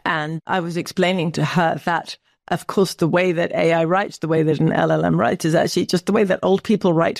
And I was explaining to her that, of course, the way that AI writes, the way that an LLM writes is actually just the way that old people write.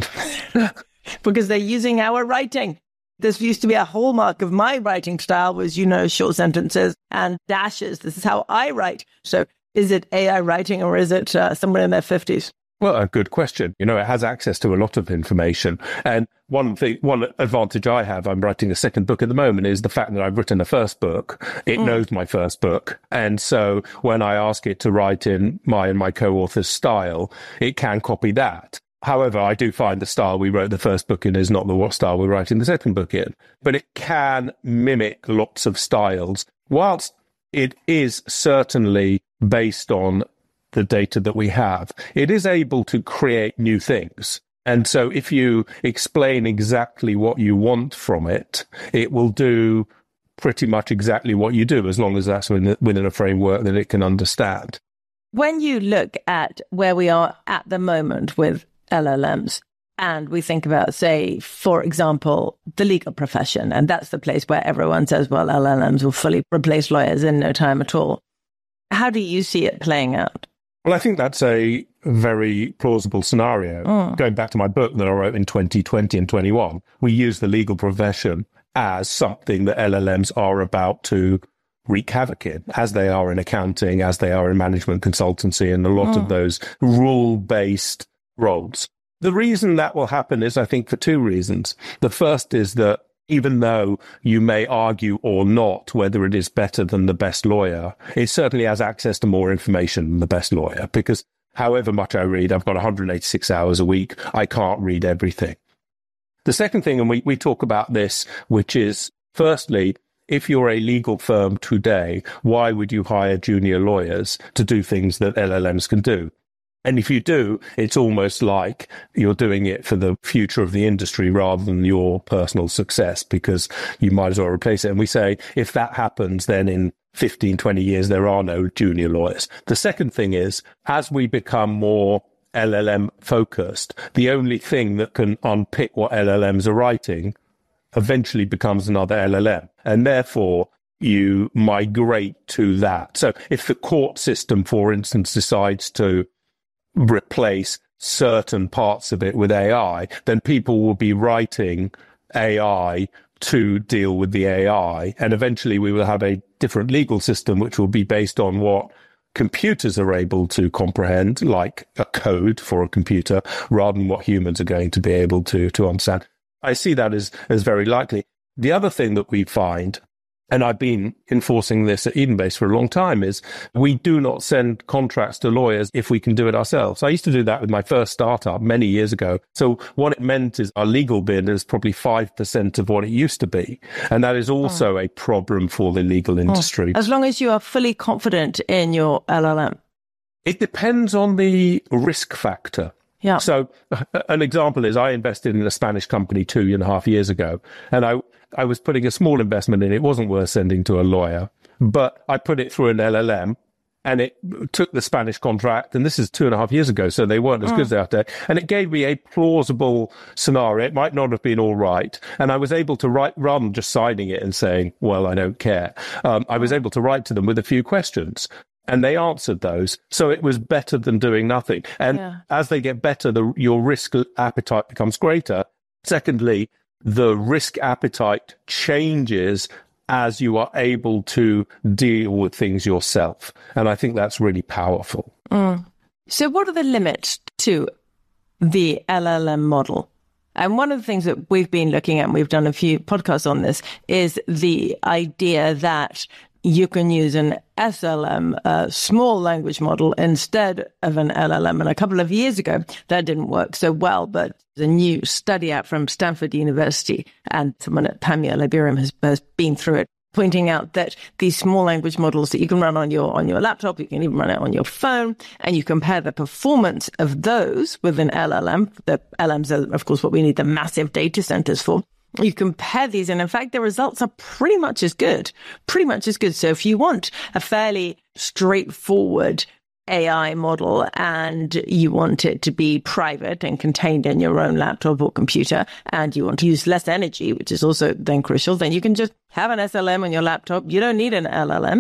Because they're using our writing. This used to be a hallmark of my writing style was, short sentences and dashes. This is how I write. So is it AI writing or is it someone in their 50s? Well, a good question. It has access to a lot of information. And one advantage I have, I'm writing a second book at the moment, is the fact that I've written a first book. It knows my first book. And so when I ask it to write in my co-author's style, it can copy that. However, I do find the style we wrote the first book in is not the style we're writing the second book in. But it can mimic lots of styles, whilst it is certainly based on the data that we have. It is able to create new things. And so if you explain exactly what you want from it, it will do pretty much exactly what you do, as long as that's within a framework that it can understand. When you look at where we are at the moment with LLMs, and we think about, say, for example, the legal profession, and that's the place where everyone says, well, LLMs will fully replace lawyers in no time at all. How do you see it playing out? Well, I think that's a very plausible scenario. Going back to my book that I wrote in 2020 and 21, we use the legal profession as something that LLMs are about to wreak havoc in, as they are in accounting, as they are in management consultancy, and a lot of those rule-based roles. The reason that will happen is, I think, for two reasons. The first is that even though you may argue or not whether it is better than the best lawyer, it certainly has access to more information than the best lawyer, because however much I read, I've got 186 hours a week, I can't read everything. The second thing, and we talk about this, which is, firstly, if you're a legal firm today, why would you hire junior lawyers to do things that LLMs can do? And if you do, it's almost like you're doing it for the future of the industry rather than your personal success, because you might as well replace it. And we say, if that happens, then in 15, 20 years, there are no junior lawyers. The second thing is, as we become more LLM focused, the only thing that can unpick what LLMs are writing eventually becomes another LLM. And therefore, you migrate to that. So if the court system, for instance, decides to replace certain parts of it with AI, then people will be writing AI to deal with the AI. And eventually we will have a different legal system, which will be based on what computers are able to comprehend, like a code for a computer, rather than what humans are going to be able to understand. I see that as very likely. The other thing that we find, and I've been enforcing this at Edenbase for a long time, is we do not send contracts to lawyers if we can do it ourselves. I used to do that with my first startup many years ago. So what it meant is our legal bid is probably 5% of what it used to be. And that is also a problem for the legal industry. As long as you are fully confident in your LLM. It depends on the risk factor. Yeah. So an example is I invested in a Spanish company 2.5 years ago, and I was putting a small investment in. It wasn't worth sending to a lawyer, but I put it through an LLM, and it took the Spanish contract, and this is 2.5 years ago, so they weren't as good as they are today. And it gave me a plausible scenario. It might not have been all right. And I was able to write, rather than just signing it and saying, well, I don't care, I was able to write to them with a few questions. And they answered those. So it was better than doing nothing. And as they get better, your risk appetite becomes greater. Secondly, the risk appetite changes as you are able to deal with things yourself. And I think that's really powerful. So what are the limits to the LLM model? And one of the things that we've been looking at, and we've done a few podcasts on this, is the idea that you can use an SLM, a small language model, instead of an LLM. And a couple of years ago, that didn't work so well, but there's a new study out from Stanford University, and someone at Pamela Liberium has been through it, pointing out that these small language models that you can run on your laptop, you can even run it on your phone, and you compare the performance of those with an LLM. The LLMs are, of course, what we need the massive data centers for. You compare these, and in fact, the results are pretty much as good. So if you want a fairly straightforward AI model and you want it to be private and contained in your own laptop or computer, and you want to use less energy, which is also then crucial, then you can just have an SLM on your laptop. You don't need an LLM.